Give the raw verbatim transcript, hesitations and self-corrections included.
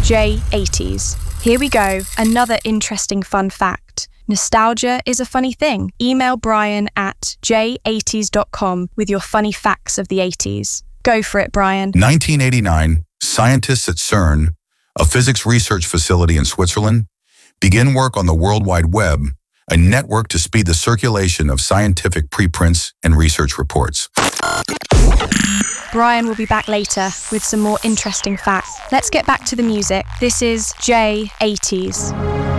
J eighties. Here we go, another interesting fun fact. Nostalgia is a funny thing. Email Brian at j eighties dot com with your funny facts of the eighties. Go for it, Brian. nineteen eighty-nine, scientists at CERN, a physics research facility in Switzerland, begin work on the World Wide Web, a network to speed the circulation of scientific preprints and research reports. Brian will be back later with some more interesting facts. Let's get back to the music. This is J eighties.